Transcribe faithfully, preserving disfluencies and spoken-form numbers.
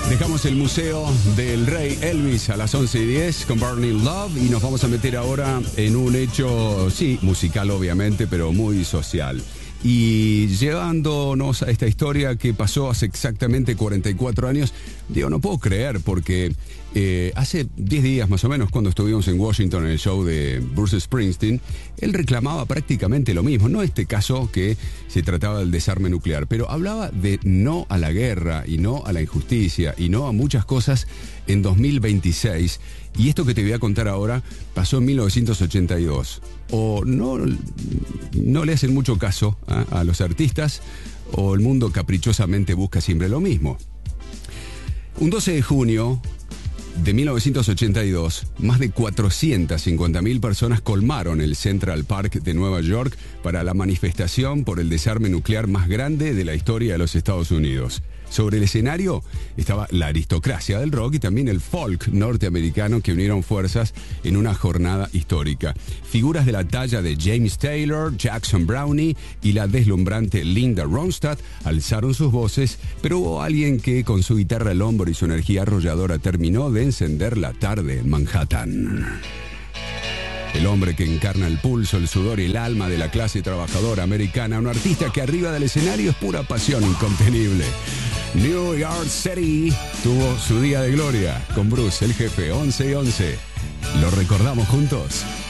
Dejamos el museo del rey Elvis a las once y diez con Burning Love y nos vamos a meter ahora en un hecho, sí, musical obviamente, pero muy social. Y llevándonos a esta historia que pasó hace exactamente cuarenta y cuatro años, digo, no puedo creer porque eh, hace diez días más o menos, cuando estuvimos en Washington en el show de Bruce Springsteen, él reclamaba prácticamente lo mismo, no este caso que se trataba del desarme nuclear, pero hablaba de no a la guerra y no a la injusticia y no a muchas cosas en dos mil veintiséis. Y esto que te voy a contar ahora pasó en mil novecientos ochenta y dos. O no, no le hacen mucho caso ¿eh? a los artistas, o el mundo caprichosamente busca siempre lo mismo. Un doce de junio de mil novecientos ochenta y dos, más de cuatrocientas cincuenta mil personas colmaron el Central Park de Nueva York para la manifestación por el desarme nuclear más grande de la historia de los Estados Unidos. Sobre el escenario estaba la aristocracia del rock y también el folk norteamericano que unieron fuerzas en una jornada histórica. Figuras de la talla de James Taylor, Jackson Brownie y la deslumbrante Linda Ronstadt alzaron sus voces, pero hubo alguien que con su guitarra al hombro y su energía arrolladora terminó de encender la tarde en Manhattan. El hombre que encarna el pulso, el sudor y el alma de la clase trabajadora americana, un artista que arriba del escenario es pura pasión incontenible. New York City tuvo su día de gloria con Bruce, el jefe, once y once. Lo recordamos juntos.